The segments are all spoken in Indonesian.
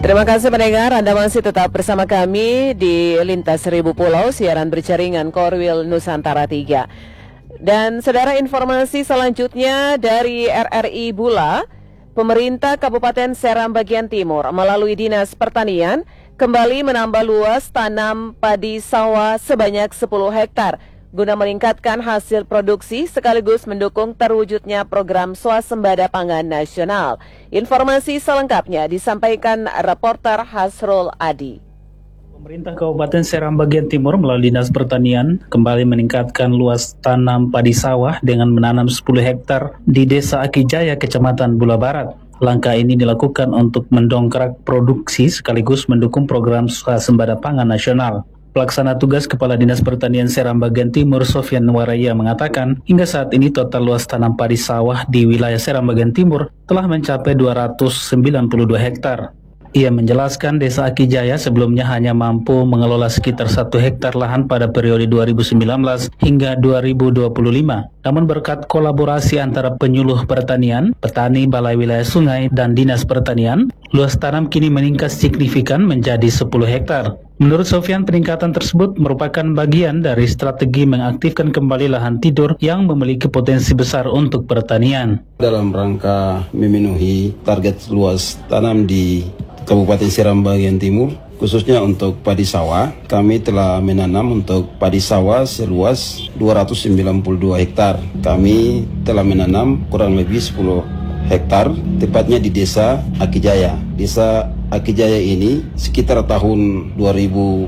Terima kasih pendengar, Anda masih tetap bersama kami di Lintas Seribu Pulau, siaran berjaringan Korwil Nusantara 3. Dan saudara, informasi selanjutnya dari RRI Bula, pemerintah Kabupaten Seram bagian Timur melalui Dinas Pertanian kembali menambah luas tanam padi sawah sebanyak 10 hektar guna meningkatkan hasil produksi sekaligus mendukung terwujudnya program swasembada pangan nasional. Informasi selengkapnya disampaikan reporter Hasrul Adi. Pemerintah Kabupaten Seram bagian Timur melalui Dinas Pertanian kembali meningkatkan luas tanam padi sawah dengan menanam 10 hektar di Desa Akijaya, Kecamatan Bula Barat. Langkah ini dilakukan untuk mendongkrak produksi sekaligus mendukung program swasembada pangan nasional. Pelaksana tugas Kepala Dinas Pertanian Seram bagian Timur, Sofyan Waraya, mengatakan hingga saat ini total luas tanam padi sawah di wilayah Seram bagian Timur telah mencapai 292 hektar. Ia menjelaskan Desa Akijaya sebelumnya hanya mampu mengelola sekitar 1 hektar lahan pada periode 2019 hingga 2025. Namun berkat kolaborasi antara penyuluh pertanian, petani Balai Wilayah Sungai, dan Dinas Pertanian, luas tanam kini meningkat signifikan menjadi 10 hektar. Menurut Sofyan, peningkatan tersebut merupakan bagian dari strategi mengaktifkan kembali lahan tidur yang memiliki potensi besar untuk pertanian. Dalam rangka memenuhi target luas tanam di Kabupaten Seram bagian Timur, khususnya untuk padi sawah, kami telah menanam untuk padi sawah seluas 292 hektar. Kami telah menanam kurang lebih 10 hektar, tepatnya di Desa Akijaya. Desa Akijaya ini sekitar tahun 2019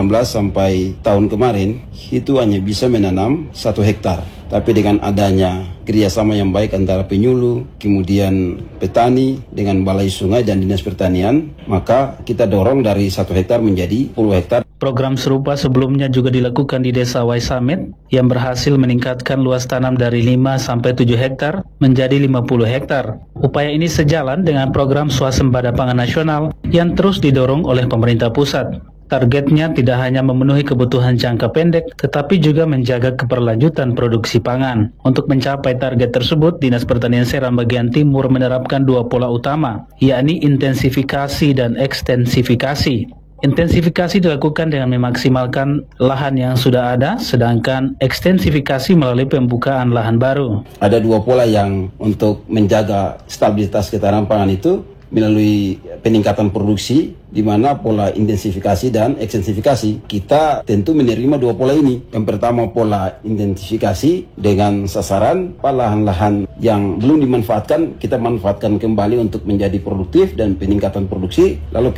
sampai tahun kemarin itu hanya bisa menanam 1 hektar. Tapi dengan adanya kerjasama yang baik antara penyuluh, kemudian petani dengan Balai Sungai dan Dinas Pertanian, maka kita dorong dari 1 hektar menjadi 10 hektar. Program serupa sebelumnya juga dilakukan di Desa Waisamet yang berhasil meningkatkan luas tanam dari 5-7 hektar menjadi 50 hektar. Upaya ini sejalan dengan program swasembada pangan nasional yang terus didorong oleh pemerintah pusat. Targetnya tidak hanya memenuhi kebutuhan jangka pendek, tetapi juga menjaga keberlanjutan produksi pangan. Untuk mencapai target tersebut, Dinas Pertanian Seram bagian Timur menerapkan 2 pola utama, yakni intensifikasi dan ekstensifikasi. Intensifikasi dilakukan dengan memaksimalkan lahan yang sudah ada, sedangkan ekstensifikasi melalui pembukaan lahan baru. Ada 2 pola yang untuk menjaga stabilitas ketahanan pangan itu melalui peningkatan produksi, di mana pola intensifikasi dan ekstensifikasi. Kita tentu menerima 2 pola ini. Yang pertama pola intensifikasi dengan sasaran lahan-lahan yang belum dimanfaatkan, kita manfaatkan kembali untuk menjadi produktif dan peningkatan produksi. Lalu